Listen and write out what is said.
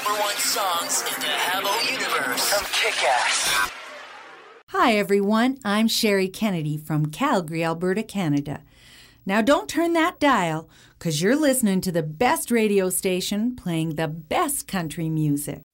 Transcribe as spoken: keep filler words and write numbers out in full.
number one songs in the Habbo universe from Kick-Ass. Hi, everyone. I'm Sherry Kennedy from Calgary, Alberta, Canada. Now, don't turn that dial, because you're listening to the best radio station playing the best country music.